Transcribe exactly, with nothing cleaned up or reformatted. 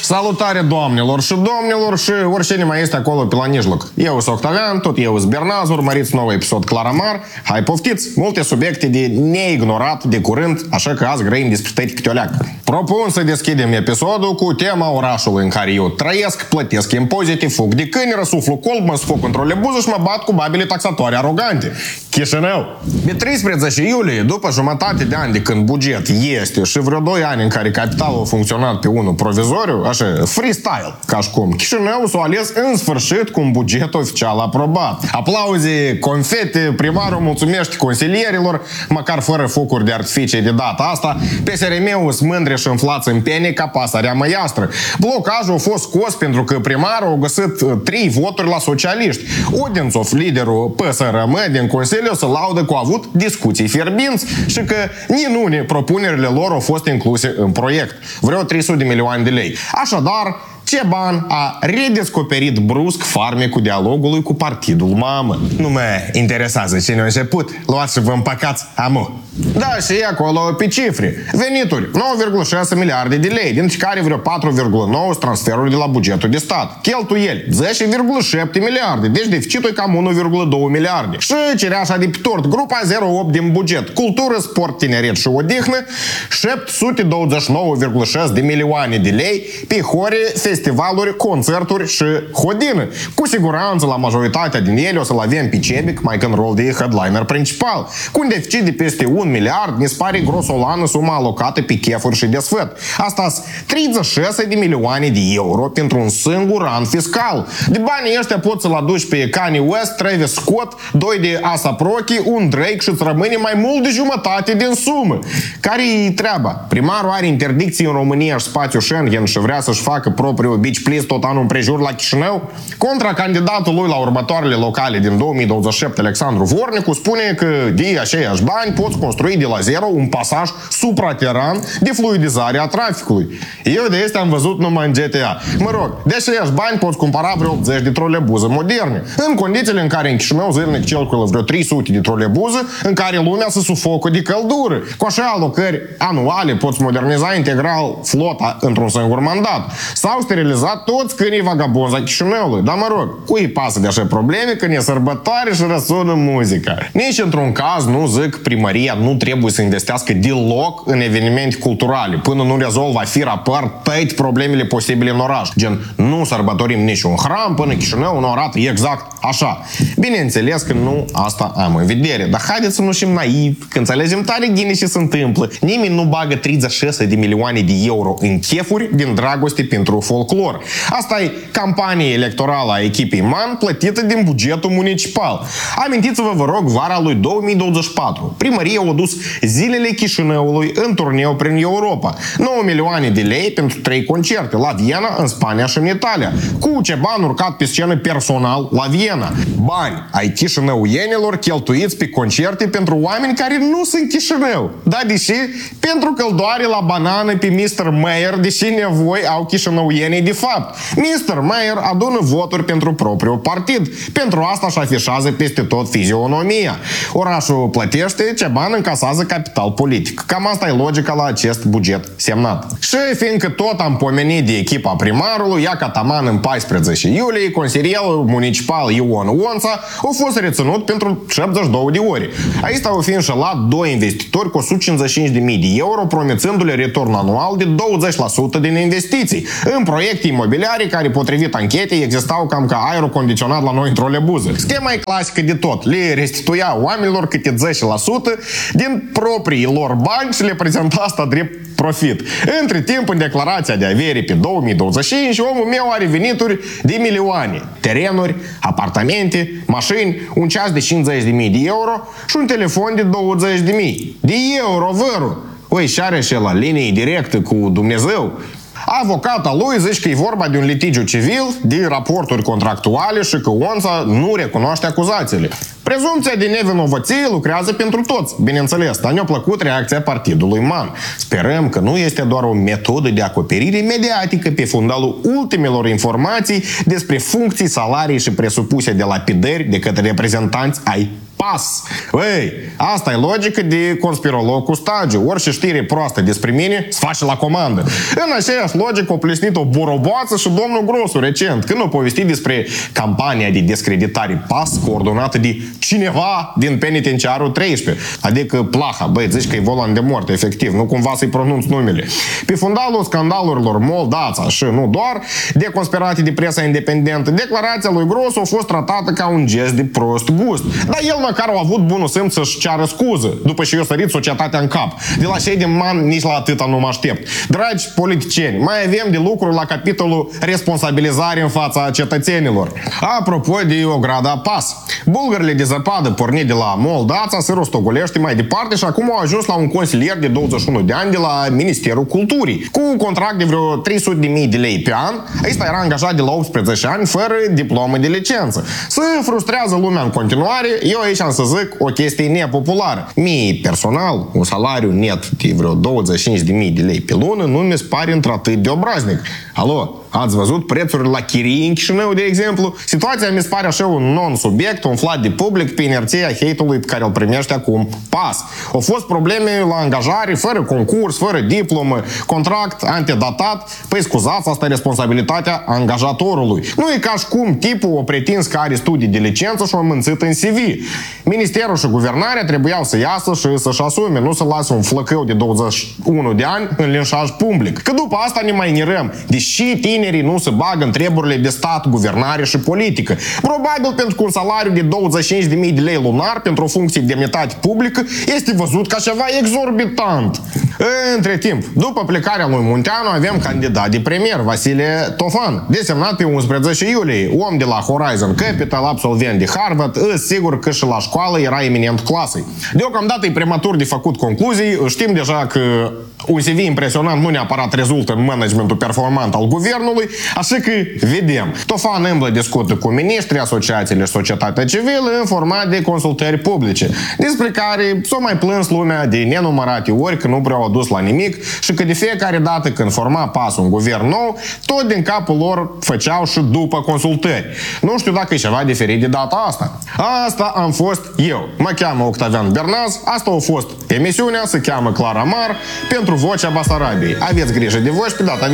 Salutare doamnelor și domnilor și oricine mai este acolo pe la mijloc. Eu sunt Octavian, tot eu sunt Bernaz, urmăriți nou episod Claramar. Hai poftiți, multe subiecte de neignorat de curând, așa că azi grăim despre tăi câte o leacă. Propun să deschidem episodul cu tema orașului în care eu trăiesc, plătesc impozite, fug de câini, răsuflu colb, mă sfoc într-o lebuză și mă bat cu babele taxatoare arogante. Chișinău. Pe treisprezece iulie, după jumătate de ani de când buget este și vreo doi ani în care capitalul a funcționat pe unul provizoriu, așa, freestyle, ca și cum, Chișinău s-a ales în sfârșit cu un buget oficial aprobat. Aplauze, confete, primarul mulțumește consilierilor, măcar fără focuri de artificii de data asta, P S R M-ul smândre și înflați în pene ca pasărea măiastră. Blocajul a fost scos pentru că primarul a găsit trei voturi la socialiști. Odințov, liderul P S R M din Consiliu, se laudă că a avut discuții fierbinți și că ninune propunerile lor au fost incluse în proiect. Vreo trei sute de milioane de lei. Așadar, Ceban a redescoperit brusc farmecul dialogului cu partidul mamă. Nu mă interesează cine a început. Luați și vă împăcați, amu. Da, și e acolo pe cifre. Venituri, nouă virgulă șase miliarde de lei, din care vreo patru virgulă nouă transferuri de la bugetul de stat. Cheltuieli, zece virgulă șapte miliarde, deci deficitul e cam unu virgulă doi miliarde. Și cireașa de pe tort, grupa zero opt din buget, cultură, sport, tineret și odihnă, șapte sute douăzeci și nouă virgulă șase de milioane de lei pe hore, festivaluri, concerturi și hodină. Cu siguranță la majoritatea din ele o să-l avem pe Cebic, mai când rol de headliner principal. Cu un deficit de peste un miliard, mi se pare grosolană suma alocată pe chefuri și desfăt. Asta-s treizeci și șase de milioane de euro pentru un singur an fiscal. De banii ăștia poți să-l aduci pe Kanye West, Travis Scott, doi de A$ap Rocky, un Drake și îți rămâne mai mult de jumătate din sumă. Care-i treaba? Primarul are interdicții în România și spațiu Schengen și vrea să-și facă propriul beach please tot anul împrejur la Chișinău? Contra candidatul lui la următoarele locale din două mii douăzeci și șapte, Alexandru Vornicu, spune că de aceiași bani poți construi de la zero un pasaj suprateran de fluidizare a traficului. Eu de astea am văzut numai în G T A. Mă rog, de aceiași bani poți cumpăra vreo optzeci de trolebuze moderne. În condițiile în care în Chișinău zilnic circulă vreo trei sute de trolebuze, în care lumea se sufocă de căldură. Cu așa alocări anuale poți moderniza integral flota într-un singur mandat. S-au sterilizat toți câinii vagabonzi a Chișinăului. Dar mă rog, cui pasă de așa probleme când e sărbătoare și răsună muzica? Nici într-un caz nu zic primăria nu trebuie să investească deloc în evenimente culturale până nu rezolvă fi raport toate problemele posibile în oraș. Gen, nu sărbătorim niciun hram până Chișinău nu arată exact așa. Bineînțeles că nu asta am în vedere, dar haideți să nu fim naivi, că înțelegem tare bine ce se întâmplă. Nimeni nu bagă treizeci și șase de milioane de euro în chefuri din dragoste pentru folclor. Asta e campanie electorală a echipei Man plătită din bugetul municipal. Amintiți-vă, vă rog, vara lui două mii douăzeci și patru. Primăria a dus zilele Chișinăului în turneu prin Europa. nouă milioane de lei pentru trei concerte la Viena, în Spania și în Italia. Cu ce bani urcat pe scenă personal la Viena. Bani ai chișinăuienilor cheltuiți pe concerte pentru oameni care nu sunt Chișinău. Da, deși pentru căldoare la banană pe mister Mayer, deși nevoi au chișinăuienii de fapt. mister Mayer adună voturi pentru propriul partid. Pentru asta își afișează peste tot fizionomia. Orașul plătește, ce bani încasează capital politic. Cam asta e logica la acest buget semnat. Și fiindcă tot am pomenit de echipa primarului, ia cataman în paisprezece iulie, consilierul municipal Ion Onța a fost reținut pentru șaptezeci și două de ore. Aici au fi înșelat doi investitori cu o sută cincizeci și cinci de mii de euro, promițându-le return anual de douăzeci la sută din investiții în proiecte imobiliare care, potrivit anchetei, existau cam ca aerul condiționat la noi în trolebuză. Schema e clasică de tot. Le restituia oamenilor câte zece la sută din proprii lor bani și le prezenta asta drept profit. Între timp, în declarația de avere pe două mii douăzeci și cinci, omul meu are venituri de milioane. Terenuri, apartamente, mașini, un ceas de cincizeci de mii de euro și un telefon de douăzeci de mii de euro, vărul. Ui, și are și la linie directă cu Dumnezeu. Avocata lui zice că e vorba de un litigiu civil, de raporturi contractuale și că Onța nu recunoaște acuzațiile. Prezumția de nevinovăție lucrează pentru toți, bineînțeles, dar ne-a plăcut reacția partidului Man. Sperăm că nu este doar o metodă de acoperire mediatică pe fundalul ultimelor informații despre funcții, salarii și presupuse de lapidări de către reprezentanți ai pas. Băi, asta e logică de conspirolog cu stagiu. Orice știre proastă despre mine se face la comandă. În aceeași logică a plesnit-o boroboață și domnul Grosu recent, când a povestit despre campania de descreditare pas coordonată de cineva din penitenciarul treisprezece. Adică Plaha, băi, zici că e volan de moarte, efectiv, nu cumva să-i pronunț numele. Pe fundalul scandalurilor Moldața și nu doar, deconspirate de presa independentă, declarația lui Grosu a fost tratată ca un gest de prost gust. Dar el măcar a avut bunul simț să-și ceară scuză, după ce i-a sărit societatea în cap. De la cei din man nici la atâta nu mă aștept. Dragi politicieni, mai avem de lucru la capitolul responsabilizare în fața cetățenilor. Apropo de Ograda Pas, bulgările de zăpadă pornit de la Moldața se rostogolește mai departe și acum au ajuns la un consilier de douăzeci și unu de ani de la Ministerul Culturii, cu un contract de vreo trei sute de mii de lei pe an. Ăsta era angajat de la optsprezece ani fără diplomă de licență. Se frustrează lumea în continuare. Eu aici am să zic o chestie nepopulară. Mie personal, un salariu net de vreo douăzeci și cinci de mii de lei pe lună nu mi se pare într-atât de obraznic. Alo? Ați văzut prețurile la chirii în Chișinău, de exemplu? Situația mi se pare așa un non-subiect umflat de public pe inerția hate-ului pe care îl primește acum pas. Au fost probleme la angajare, fără concurs, fără diplomă, contract antedatat. Păi scuzați, asta e responsabilitatea angajatorului. Nu e ca și cum tipul o pretins că are studii de licență și o mânțit în C V. Ministerul și guvernarea trebuiau să iasă și să-și asume, nu să lase un flăcău de douăzeci și unu de ani în linșaj public. Că după asta ne mai nirăm, deși tinerii nu se bagă în treburile de stat, guvernare și politică. Probabil pentru că un salariu de douăzeci și cinci de mii de lei lunar pentru o funcție de demnitate publică este văzut ca ceva exorbitant. Între timp, după plecarea lui Munteanu, avem candidat de premier, Vasile Tofan, desemnat pe unsprezece iulie, om de la Horizon Capital, absolvent de Harvard, îs sigur că și la școală era eminent clasei. Deocamdată e prematur de făcut concluzii, știm deja că un C V impresionant nu neapărat rezultă în managementul performant al guvernului, așa că vedem. Tofan îmblă discută cu miniștri, asociațiile și societatea civilă în format de consultări publice, despre care s-o mai plâns lumea de nenumărate ori că nu prea au dus la nimic și că de fiecare dată când forma pasul un guvern nou, tot din capul lor făceau și după consultări. Nu știu dacă e ceva diferit de data asta. Asta am fost eu. Mă cheamă Octavian Bernaz, asta a fost emisiunea, se cheamă Clara Mar, pentru Vocea Basarabiei. Aveți grijă de voi și pe data